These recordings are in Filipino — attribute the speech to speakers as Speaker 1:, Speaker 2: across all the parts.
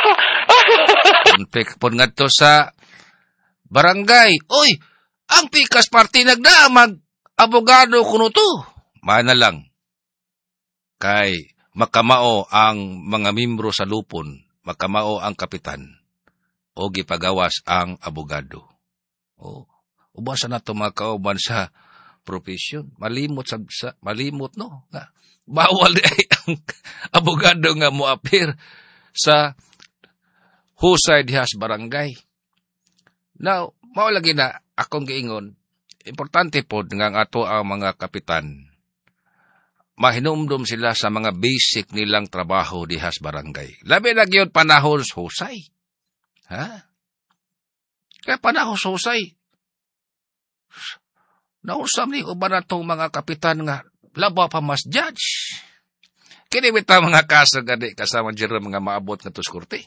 Speaker 1: Konflik pon ngadto sa barangay. Oy, ang pikas party nagdamag abogado kuno to. Mana lang. Kay makamao ang mga membro sa lupon, makamao ang kapitan, o gipagawas ang abogado. Oh, ubasa na ito mga kauban sa profesyon. Malimot malimot no. Bawal di ay ang abogado nga moapir sa husay dihas barangay. Now, mao lagi na akong giingon, importante po nga ato ang mga kapitan mahinumdum sila sa mga basic nilang trabaho dihas barangay. Labi na gyud panahon husay. Ha? Kaya panahon husay. Nausam ni uban natong mga kapitan nga labaw pa mas judge. Kini bitaw mga kaso gani kasama jero mga maabot nga tuskurte.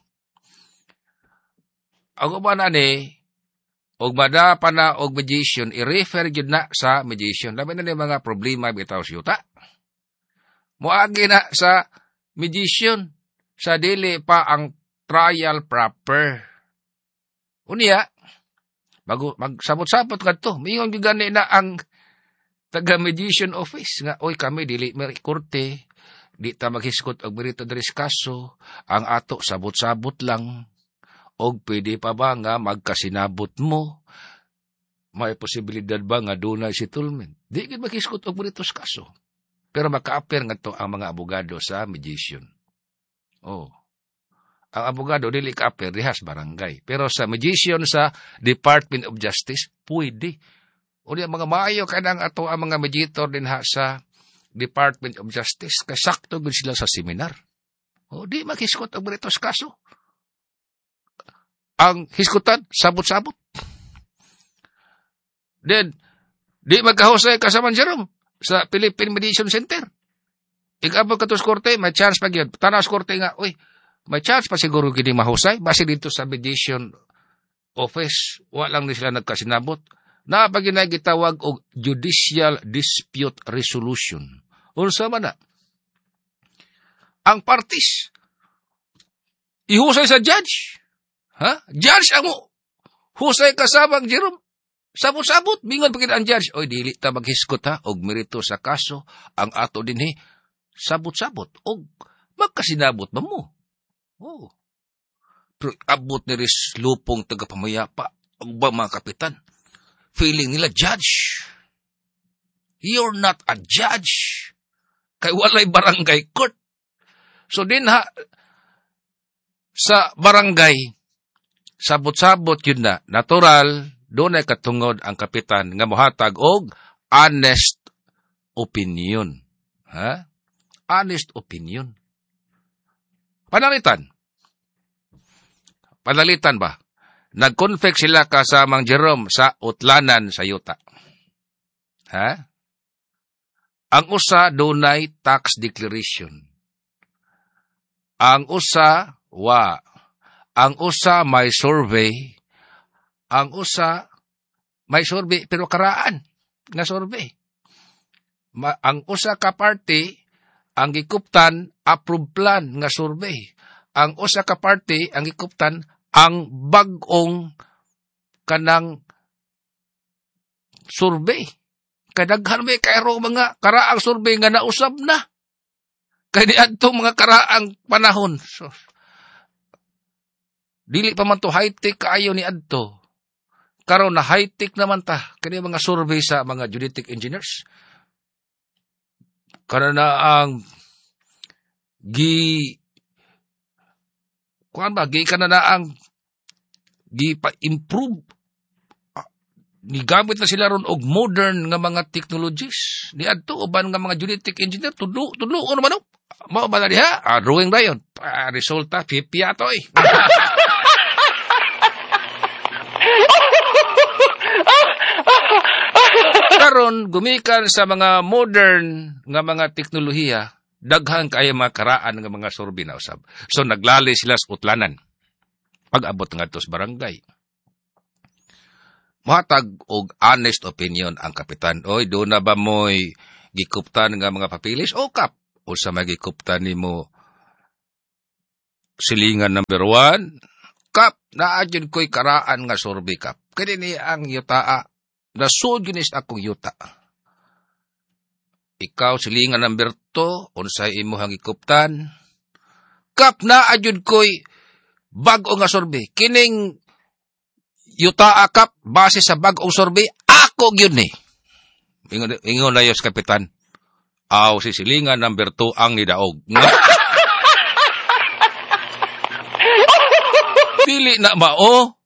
Speaker 1: Ang uban ani og mada pa na og magician i-refer gyud na sa magician. Labi na ni mga problema bitaw sa yuta. Muagi na sa magician sa dili pa ang trial proper. Unya, magsabot-sabot kadto. Mingon gyud gani na ang taga-magician office nga oy kami dili korte, di ta maghiskot og merito diri sa kaso, ang ato sabot-sabot lang. Og pwede pa ba nga magkasinabot mo? May posibilidad ba nga dunay settlement? Di gyud maghiskot og merito sa kaso. Pero maka-appear nga to ang mga abogado sa magician. Oh. Ang abogado dili ka-appear dihas barangay. Pero sa magician sa Department of Justice, pwede. O diya mga maayo kanang ato ang mga mediator din ha sa Department of Justice. Kaya sakto gud sila sa seminar. O di maghiskot og merito sa kaso. Ang hiskutan, sabot-sabot. Then, di magkahusay kasaman Jerome sa Philippine Mediation Center. Ig-abot ka to sa korte, may chance pa yun. Tanaw sa korte nga, uy, may chance pa siguro gini mahusay. Base dito sa mediation office, walang ni sila nagkasinabot. Napag na gitawag og judicial dispute resolution. Unsa man na? Ang parties, ihusay sa judge. Ha? Judge ang husay kasabang Jerome. Sabot-sabot, mingon pagkita ang judge. Oy, dili ta maghiskot ha, og merito sa kaso, ang ato dinhi, sabot-sabot, og magkasinabot ba mo? Oh. Pero abot ni ris lupong tagapamayapa, og ba mga kapitan, feeling nila judge. You're not a judge. Kay walay barangay court. So din ha, sa barangay, sabot-sabot yun na, natural, doon ay katungod ang kapitan nga mohatag og honest opinion. Ha? Honest opinion. Panalitan. Panalitan ba? Nag-conflict sila kasamang Jerome sa utlanan sa yuta. Ha? Ang usa dunay tax declaration. Ang usa wa. Ang usa may survey. Ang usa may survey pero karaan nga survey. Ang usa ka party ang gikuptan approved plan nga survey. Ang usa ka party ang gikuptan ang bag-ong kanang survey. Kadaghan may kairo mga karaang survey nga nausab na. Kay niadto mga karaang panahon. So, dili pa man to high-tech kaayo ni adto. Karon na high-tech naman ta. Kani mga survey sa mga genetic engineers. Karon na ang ang gi-improve. Ni gamit na sila ron og modern nga mga technologies. Ni adto uban nga mga genetic engineer tudlo ano man mao ba diha? Drawing dayon. Resulta pipi ato eh. Karon gumikan sa mga modern nga mga teknolohiya, daghan kay mga karaan nga mga survey na usab. So naglali sila sa utlanan. Pag-abot ngadto sa barangay. Mahatag og honest opinion ang kapitan. Oy, do na ba mo'y gikuptan nga mga papilis? O kap, o sa magikuptan nimo silingan number 1, Kap, naadyon ko'y karaan nga survey, Kap. Kaya ni ang yutaa, nasud yun is akong yuta. Ikaw, silingan number 2, unsay imuhang ikuptan. Kap, naadyon ko'y bag-o nga survey. Kining yutaa, Kap, base sa bag-ong survey, ako yun eh. Ingon na yun, Kapitan. Aw, si silingan number 2 ang nidaog. Dili na mao.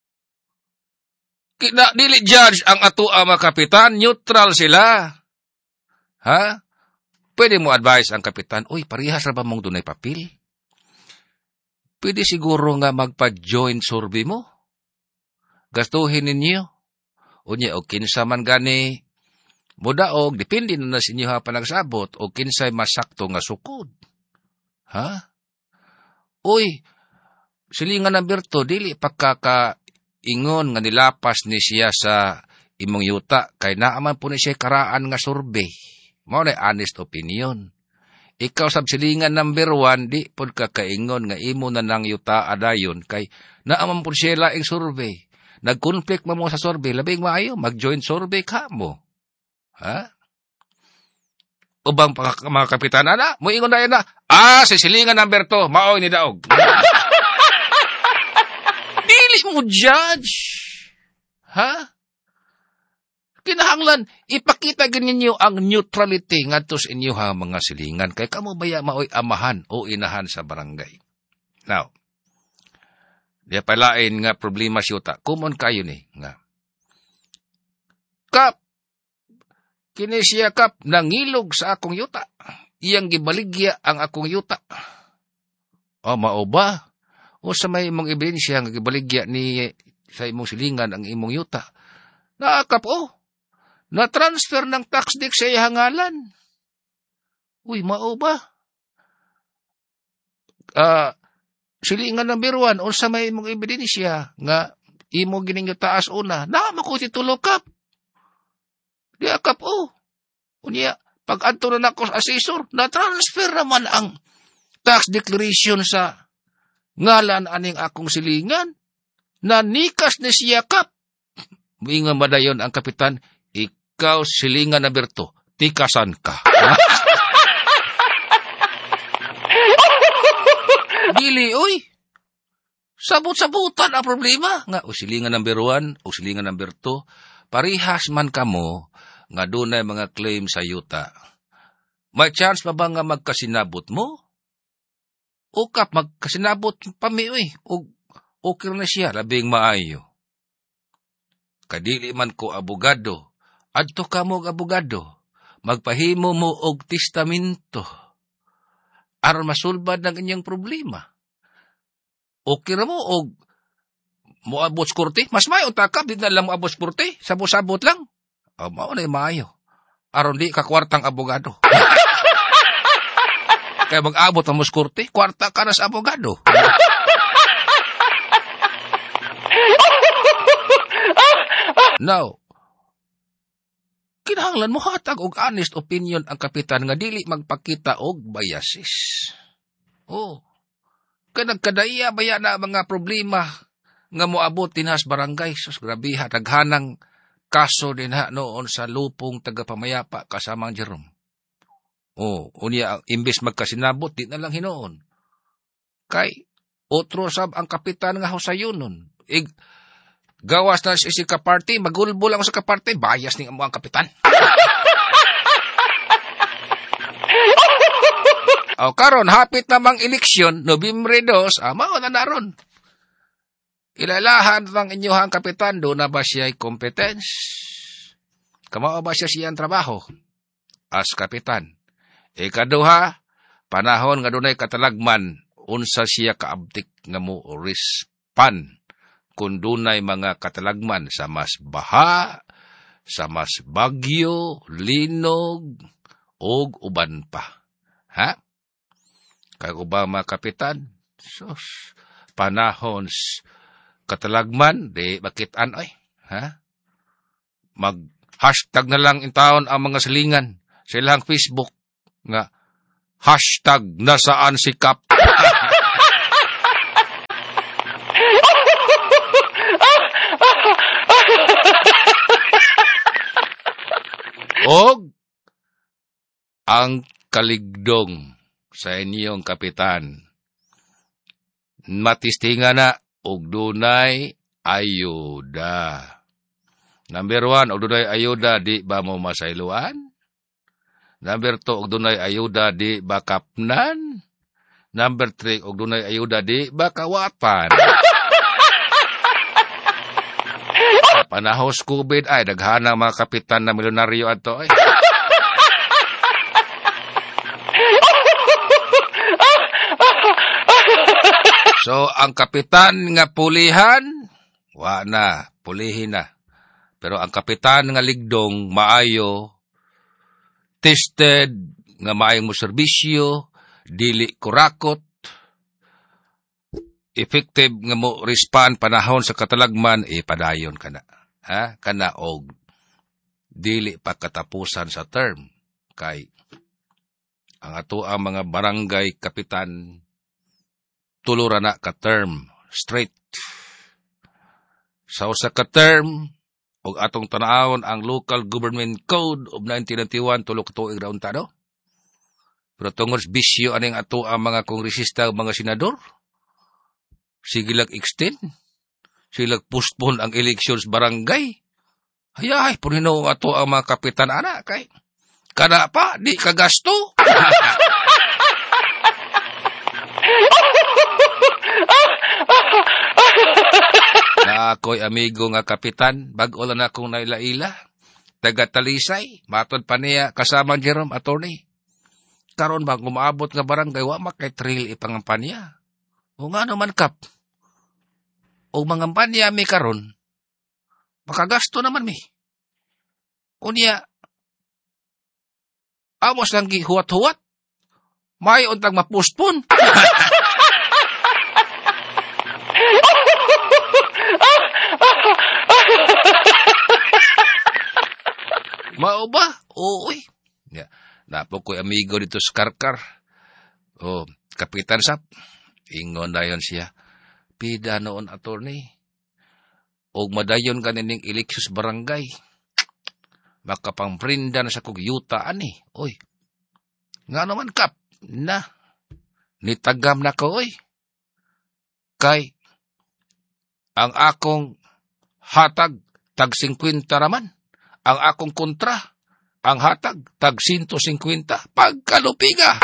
Speaker 1: Dili judge ang ato mga kapitan. Neutral sila. Ha? Pwede mo advise ang kapitan, uy, parihas ra ba mong dunay papel? Pwede siguro nga magpa-joint survey mo. Gastuhin ninyo. Unya, o kinsa man gani, mudaog, depende na sa inyo ha panagsabot, o kinsay masakto nga sukod. Ha? Uy, silingan number 2, dili pagkakaingon nga nilapas ni siya sa imong yuta, kay naaman po ni siya karaan nga survey. Mao na honest opinion. Ikaw sab silingan number 1, di pod kakaingon nga imo na nang yuta adayon, kay naaman po siya laing survey. Nag-conflict mo sa survey, labing maayo, mag-join survey ka mo. Ha? Ubang mga kapitan, ana, mo ingon na yan na, si silingan number 2, maoy ni daog. Dili mo judge. Ha? Kinahanglan, ipakita ganyan ang neutrality ngadto sa inyo ha mga silingan. Kaya kamo baya maoy amahan o inahan sa barangay. Now, di palain nga problema siyota. Common kayo ni. Nga. Kap, kini siya Kap, nangilog sa akong yuta. Iyang gibaligya ang akong yuta. O, mao ba? O sa may imong ebidensya nga gibaligya ni sa imong silingan ang imong yuta. Naakap, na-transfer ng tax deck sa iyang ngalan. Uy, mao ba? Silingan number 1, o sa may imong ebidensya nga imo gining taas una, naama ko titulo Kap. Di Kap, unya, pag adto na ako sa assessor, na-transfer naman ang tax declaration sa ngalan aning akong silingan. Nanikas ni siya Kap. Muingon madayon ang kapitan, ikaw silingan na Berto, tikasan ka. Dili, uy. Sabot-sabutan ang problema. Nga, o silingan number 1, o silingan number 2, parihas man kamo, nga dunay mga claim sa yuta. May chance pa ba nga magkasinabot mo? O Kap, magkasinabot pami, uy. O okay na siya, labing maayo. Kadili man ko abogado, adto ka mo abogado, magpahimo mo og testamento, aron masulbad ng inyong problema. Okay na mo, og moabot korte, mas mayo takap, di na lang moabot korte, sabot-sabot lang. Mao na maayo, aron di ka kwartang abogado. Kaya mag-abot ang muskorte, kwarta ka na sa abogado. Now, kinahanglan mo hatag og honest opinion ang kapitan nga dili magpakita og biases. Kanagkadaya baya na mga problema nga moabot dinhas barangay. Sus, grabiha, daghanang kaso din noon sa lupong tagapamayapa kasamang Jerome. Unya, imbes magkasinabot, di na lang hinoon. Kay, otro sab ang kapitan nga husayonon. Gawas na si kaparty, magulbo lang sa kaparty, bias ni ang kapitan. Karon, hapit namang eleksyon, Nobyembre 2, mao na naron. Ilalahan ng inyong kapitan, doon na ba siya competence? Kamao ba siya siyang trabaho? As kapitan. Ikaduha, panahon nga dunay katalagman, unsa siya kaabtik nga mo respond kung dunay mga katalagman sa mas baha, sa mas bagyo, linog, og uban pa. Ha? Kaya ba mga kapitan? Sus, panahon katalagman, di bakitan ay. Ha? Mag-hashtag na lang in taon ang mga silingan sa ilang Facebook nga hashtag nasaan si Kap. O ang kaligdong sa inyong kapitan. Matistinga na og dunay ayuda. Number 1, og dunay ayuda di ba mo masayloan? Number 2, og dunay ayuda di ba kapnan? Number 3, og dunay ayuda di ba kawapan? Panahos COVID ay daghanang mga kapitan na milyonaryo ato ay. So, ang kapitan nga pulihan, wa na, pulihin na. Pero ang kapitan nga ligdong, maayo, tested, nga maayong mo serbisyo, dili kurakot, effective nga mo respond panahon sa katalagman, padayon ka na. Ha? Kana og dili pa katapusan sa term. Kay, ang ato ang mga barangay kapitan, tulura na ka-term, straight. Sa usa ka-term, og atong tanawon ang Local Government Code of 1991, tulo ka tuig raon ta, no? Pero tungod bisyo aning ato ang mga kongresista o mga senador, sige lang extend, sila postpone ang elections barangay. Hayay, punino ato ang mga kapitan ana, kay kana pa, di kagasto. Na ako'y amigo nga kapitan, bago lang akong naila-ila, taga-talisay, matod pa niya, kasama Jerome, attorney. Karon ba, umaabot nga barangay, wa makay trail ipangampanya. O nga naman, kap. O mangampanya mi karon, makagasto naman mi. Unya, amos lang gihuwat-huwat, may untang mapuspon. Mao ba? Uy. Yeah. Napo ko'y amigo dito sa Karkar. O, Kapitan Sap. Ingon na yun siya. Pida noon, attorney. O madayon ka nining eleksyos barangay. Makapangprinda na sa kugyutaan eh. Uy. Nga naman, Kap. Na. Nitagam na ko, uy. Kay, ang akong hatag, tag 50 raman. Ang akong kontra, ang hatag, tag 150, pagkalupiga.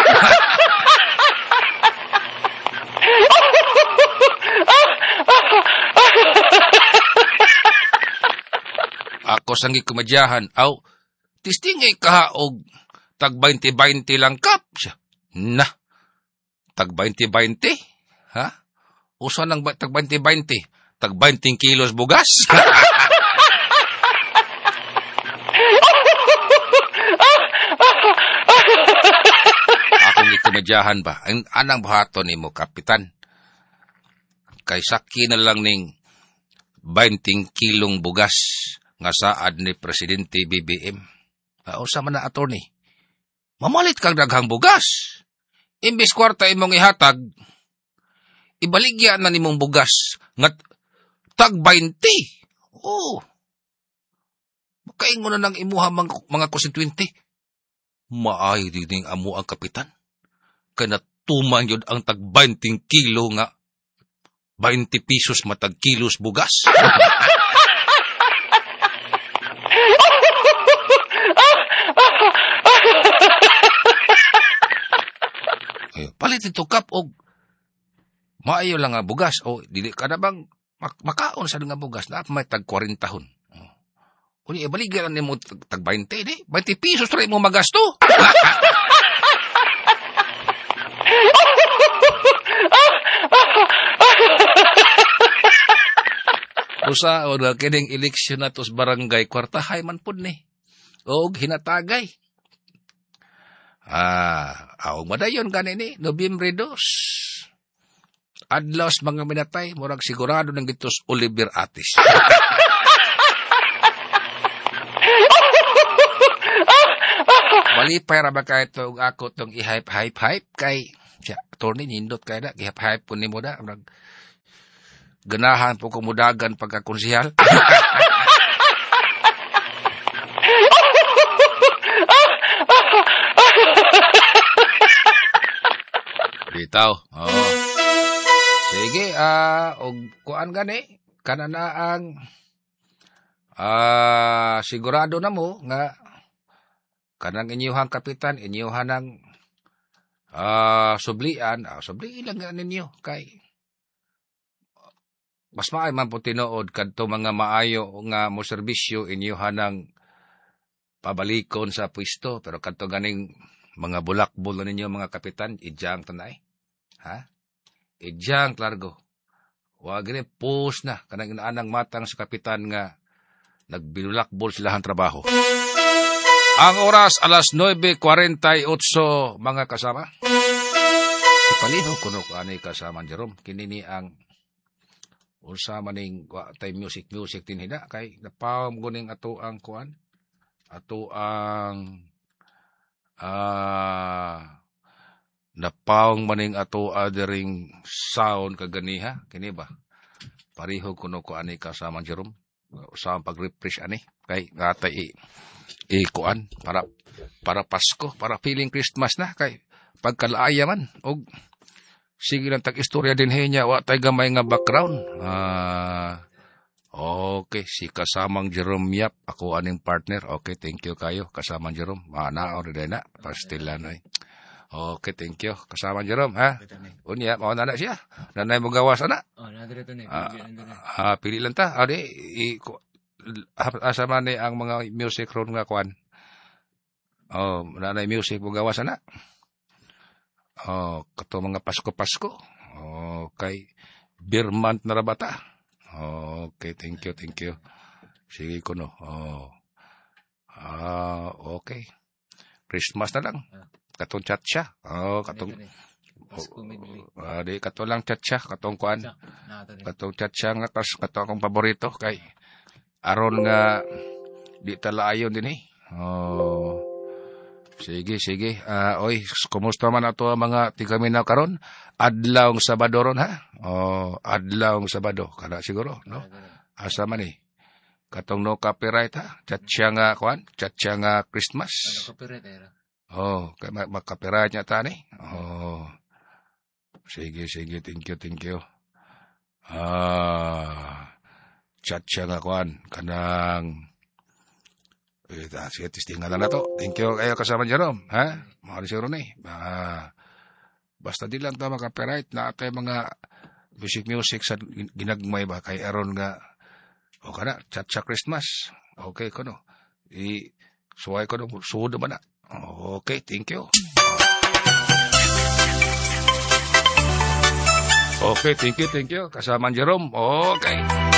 Speaker 1: Ako sangi kumadyahan, tistingay kahaog, tag 20-20 lang kap. Na, tag 20-20? Ha? Usa ng tag 20-20, tag 20 kilos bugas? Akong ikumadyahan ba? Ang anang buhato ni mo, kapitan. Kay saki na lang ning 20 kilong bugas nga saad ni Presidente BBM. Usa man na, attorney. Mamalit kang daghang bugas. Imbis kwarta imong ihatag, ibaligya na nimong bugas nga tag 20. Oh. Makaingon na ng imuha mga konstituente. Maay din amo ang kapitan. Kaya natuman yun ang tag 20 kilo nga 20 pesos matag kilos bugas. Palit ito kap og maayo lang nga bugas o dili ka na bang makaon sa nga bugas na may tag 40 tahon. Uni baligyan ni mo tag 20 di 20 pesos ra mo magasto. Usa o na kining eleksyon nato sa barangay kwartahay man pud ni. Og hinatagay. Aong madayon ganini, Nobyembre 2. Adlaw sa mga minatay, murag sigurado ng gitos Oliver Atis. Malipay ra ba kayo itong ako itong i-hype-hype-hype kay siya, attorney, nindot kayo na, i-hype-hype ko ni mo na, ganahan po kumudagan pagkakonsihal. bitaw. Oo. Sige, og kuan gani, kanana ang sigurado na mo nga kanang inyuhang kapitan, inyuhan ng sublian, subliin lang nga ninyo kay mas maay man po tinuod kadto mga maayo nga mo serbisyo inyuhan ng pabalikon sa pwesto pero kadto ganing mga bulakbol na ninyo mga kapitan idyang tanay. Ha? Idyang largo. Wa gani pus na kanang inaanang matang sa kapitan nga nagbulakbol silahan trabaho. Ang oras alas 9:48 mga kasama. Ipaliho kuno ko ani kasama Jerome kini ni ang unsa maning tay music tinhina kay napawm guning ato ang kuan ato ang napawng maning ato adering sound kaganiha kini ba pariho kuno ko ani kasama Jerome sa pag-refresh ani kay natay kuan para Pasko para feeling Christmas na kay pagkalaaya man og sige lang tag-istorya din niya wa tay gamay nga background. Okay, si kasamang Jerome Yap, ako aning partner. Okay, thank you kayo kasamang Jerome. Naor din na pastilan ay. Okay, thank you kasamang Jerome ha. Unya mao na siya. Nanay mo gawas ana.
Speaker 2: Nadire to ni.
Speaker 1: Pili lang ta. Adi asa man ni ang mga music ron nga kuan. Nanay music mo gawas ana. Kato mga Pasko. Okay. Beer month na rabata. Okay, thank you. Sige ko no. Okay. Christmas na lang. Katong chat siya. Katong di kato lang chat siya, katong kuan. Katong chat siya nga kato akong paborito kay aron nga di talaayon din Sige. Oy, kumusta man ato mga tigaminaw karon? Adlawng Sabado ron ha? Adlawng Sabado. Kada siguro, no? Asa man katong no copyright ha? Chat siya nga kuan? Chat siya nga Christmas.
Speaker 2: Copyright era.
Speaker 1: Kay mag-copyright niya ta ni. Sige, thank you. Chat siya nga kuan kanang sige, testingan lang na to. Thank you kayo kasama Jerome. Ha? Mga siguro ni. Basta di lang ito maka-copyright na ito mga music sa ginagmay ba kay aron nga o kana, chat sa Christmas. Okay ko no. Suway ko no. Sudo ba na? Okay, thank you. Okay, thank you. Kasama Jerome. Okay.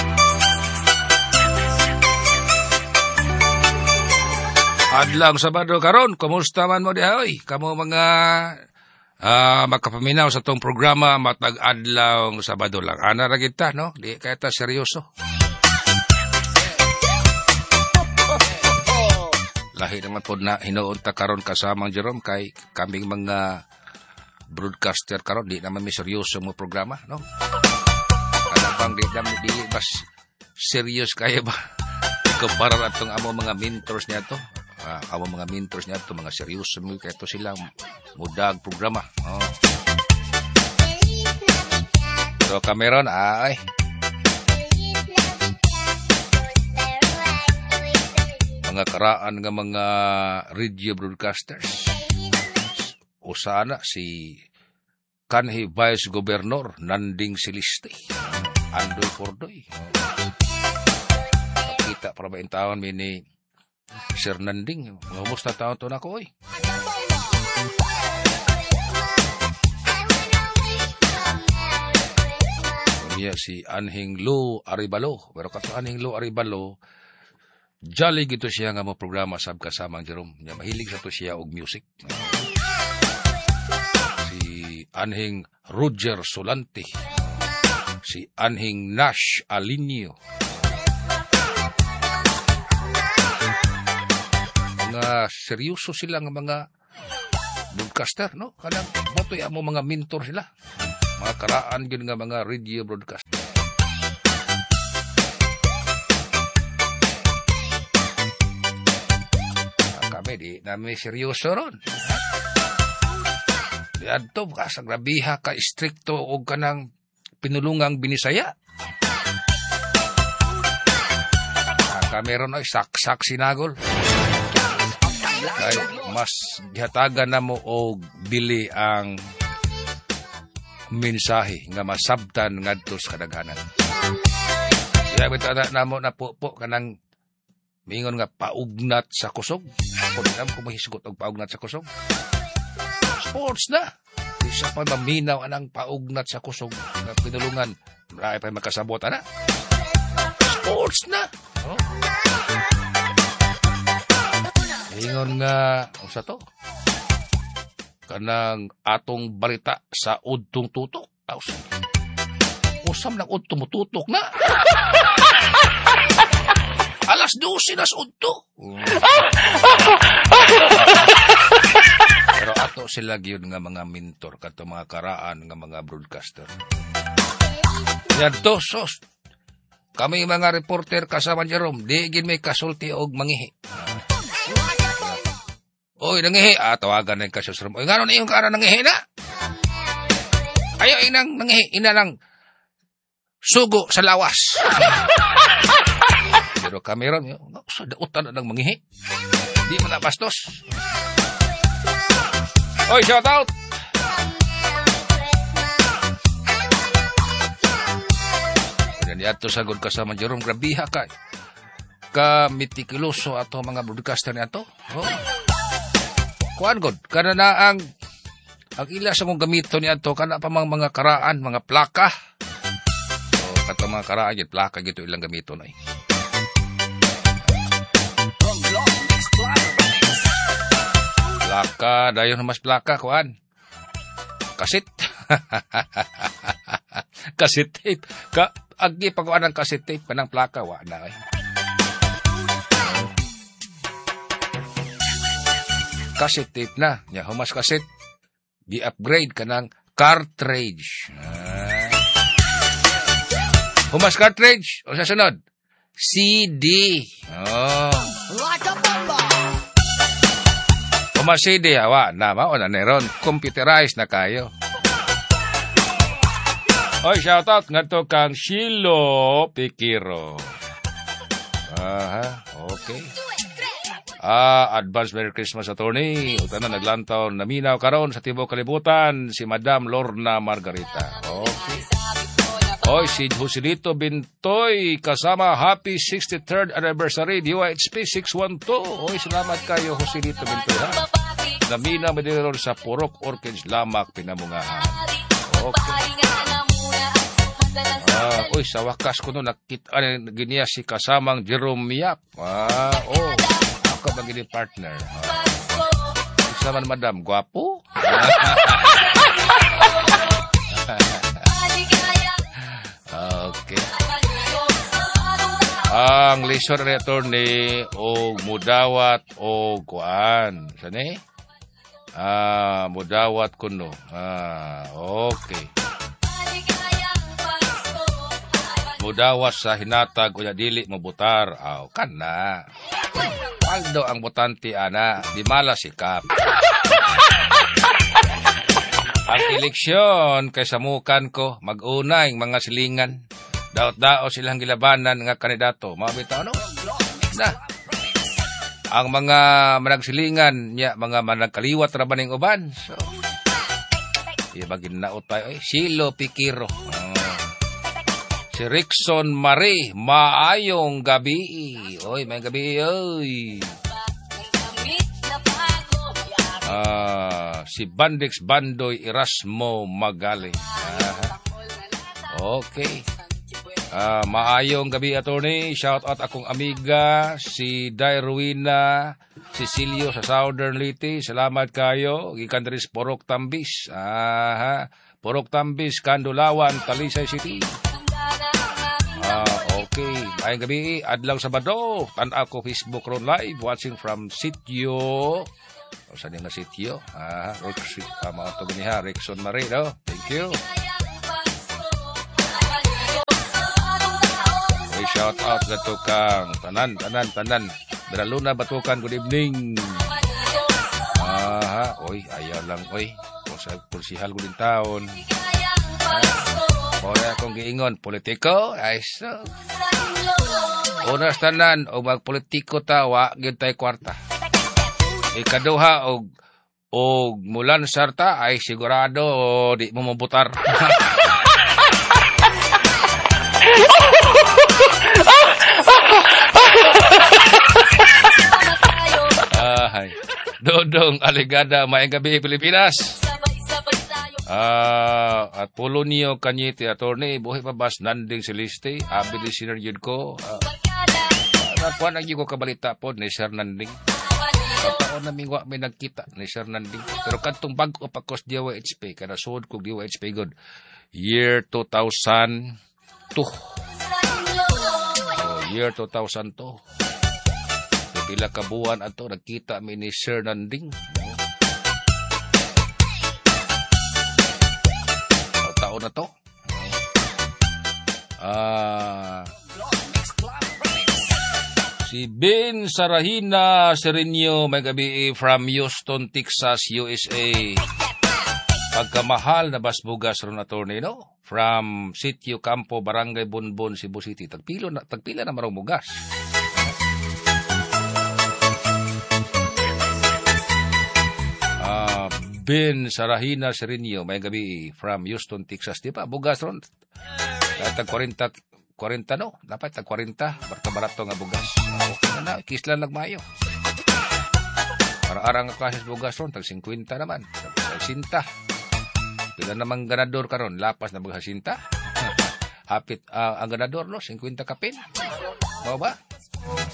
Speaker 1: Adlang Sabado karon, kumusta man mo diha oy? Kamo mga makapaminaw sa tong programa matag adlaw Sabado lang. Ana ra kita no, di kay ta seryoso. Lahi naman po na hinuon ta karon kasamang Jerome kay kaming mga broadcaster karon di naman mi seryoso mo programa no. Kada bang di naman dili bas serious kaya ba? Kumpara atong amo mga mentors niya to. Amo mga mentors niya to mga seryoso mo kay to sila mudag programa. So kameron ay mga karaan nga mga radio broadcasters. Usana si kanhi Vice Governor Nanding Siliste. Andoy Pordoy. Kita para ba intawan mini Sir Nanding, kumusta taon to na ko oy? Niya si Anhing Lo Aribalo. Pero kato Anhing Lo Aribalo, jolly gito siya nga mo programa sab kasamang Jerome. Niya mahilig sa to siya og music. Si Anhing Roger Solante. Si Anhing Nash Alinio. Nga seryoso sila nga mga broadcaster, no? Kanang botoy mo mga mentor sila. Mga karaan yun nga mga radio broadcaster. Kami di namin seryoso ron. Adto ka sa grabiha ka istrikto o ka ng pinulungang binisaya. Meron ay saksak sinagol. Kay mas gihatagan na mo og dili ang mensahe nga masabtan ngadto sa kadaghanan. Kaya bitada na mo na po kanang mingon nga paugnat sa kusog. Kung alam ko mahisgot og paugnat sa kusog. Sports na. Isa pa maminaw anang paugnat sa kusog nga pinulungan. Marami pa makasabot na. Sports na. Oh. Ingon nga, sa to? Kanang atong balita sa udtong tutok. Usam lang udtong tutok na. Alas 12 na sa udto. Pero ato sila gyud nga mga mentor, kato mga karaan nga mga broadcaster. Yan to, sos. Kami mga reporter kasama Jerome, di gin may kasulti og mangihi. Oy, nangihi. Tawagan na yung kasos Jerome. Oy, ngano na yung kaara nangihi na? Ayaw inang nangihi. Ina lang sugo sa lawas. Pero kami ron, sa dautan na ng mangihi. Di mo na bastos. Oy, shout out! Ato sagod kasama Jerome, grabiha ka mitikuloso ato mga broadcaster ni ato. Oh. Kuan god kana na ang ila sa mong gamito ni ato kana pa mga karaan, mga plaka. So kato mga karaan gid plaka gito ilang gamito na. Plaka dayon mas plaka kuan. Kasit. Kasit tape. Agi pagkuan ng cassette tape kanang plaka wa na kay. Cassette tape na, nya humas cassette gi-upgrade kanang cartridge. Humas cartridge o sa sunod CD. Oh. Humas CD wa na mao na neron computerized na kayo. Oy, shoutout nga to kang Shilo Pikiro. Aha, okay. Advance Merry Christmas, attorney. Utana naglantaw naminaw karon sa tibuok kalibutan si Madam Lorna Margarita. Okay. Oy, si Joselito Bintoy kasama happy 63rd anniversary DYHP 612. Oy, salamat kayo Joselito Bintoy ha. Naminaw madiron sa Purok Orchids Lamak Pinamungahan. Okay. Uy, sa wakas ko no, nakita giniya si kasamang Jerome Yap. Ako magiging partner. Sama madam, guwapo. Okay. Ang leisure attorney o mudawat o kuan. Sani? Mudawat kuno. Okay. Mudawas sa hinatag o dili mabutar. Kana. Paldo ang botante ana, di mala sikap. Ang eleksyon kay samukan ko mag-unay mga silingan. Daot-dao silang gilabanan nga kandidato. Mabitaw no? Na. Ang mga managsilingan niya, mga managkaliwat ra baning uban. So, ibagin na utay Shilo Pikiro. Si Rickson Marie, maayong gabi. Oy, may gabi, oy. Si Bandix Bandoy Erasmo Magali. Okay. Maayong gabi, attorney. Shout out akong amiga, si Dairwina Cecilio sa Southern Leyte. Salamat kayo. Gikan diri sa Purok Tambis. Purok Tambis, Kandulawan, Talisay City. Okay. Maayong gabi. Adlaw Sabado. Tan ako Facebook ron live. Watching from Sitio. O saan yung na Sitio? Mga ito ganiha. Rickson Marie, no? Thank you. Okay, shout out na to kang tanan. Beraluna Batukan, good evening. Oy, ayaw lang, oy. sa kursihal ko din taon. Ora akong giingon, politiko, ay so. Unas tanan, o magpolitiko ta, wa, gyud tay kwarta. Ikaduha, og mulan sarta, ay sigurado, di mo mabutar. Ay, Dodong Aligada, maayong gabi, Pilipinas. At pulo niyo kanyiti attorney, buhay pabas nanding siliste, abili sinner yun ko. Napuan ang ko kabalita po ni Sir Nanding. Taon na mingwa may nagkita ni Sir Nanding. Pero kantong bago pagkos DOHP, kada suod ko DOHP good. Year 2002. Year 2002. Pila kabuan ato nagkita mi ni Sir Nanding. Taon na to. Si Ben Sarahina Serenio may gabi from Houston, Texas, USA. Pagkamahal na basbugas ron attorney, no? From Sitio Campo, Barangay Bonbon, Cebu City. Tagpila na marong bugas. Ben Sarahina Serenio may gabi from Houston, Texas. Di ba? Bugas ron. Tag 40 no? Dapat tag 40. Barta-barato nga bugas. Okay na, kislan lang mayo. Para-arang nga klases bugas ron. Tag 50 naman. Tag 50. Pila namang ganador karon, lapas na bugas 50. Hapit ang ganador no, 50 kapin. Mo ba?